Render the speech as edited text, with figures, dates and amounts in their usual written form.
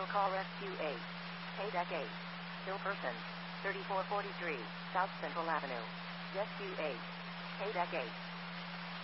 Will call Rescue 8. Paydeck 8. Still person. 3443, South Central Avenue. Rescue 8. Paydeck 8.